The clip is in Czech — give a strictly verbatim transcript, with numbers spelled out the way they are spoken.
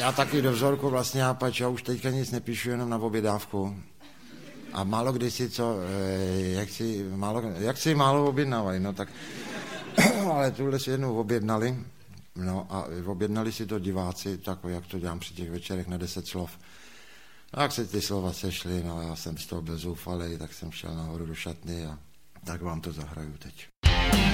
já taky do vzorku vlastně, já pač, já už teďka nic nepíšu, jenom na obědávku. A málo kdy si co, jak si málo, jak si málo objednávají, no tak, ale tuhle si jednou objednali, no a objednali si to diváci, tak jak to dělám při těch večerech na deset slov. No, jak se ty slova sešly, no já jsem z toho byl zoufalej, tak jsem šel nahoru do šatny a tak vám to zahraju teď.